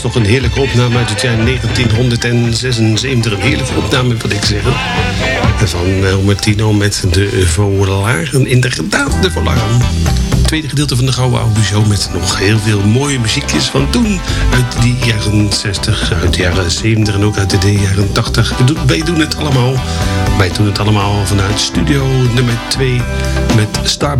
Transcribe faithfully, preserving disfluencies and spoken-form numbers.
nog een heerlijke opname uit het jaar negentienhonderdzesenzeventig. Een heerlijke opname, wil ik zeggen. Van Elmer Tino met de Volaren. Inderdaad, de Volaren. Tweede gedeelte van de Gouden Oude Show met nog heel veel mooie muziekjes van toen. Uit die jaren zestig, uit de jaren zeventig en ook uit de jaren tachtig. Wij doen het allemaal. Wij doen het allemaal vanuit studio nummer twee met Star.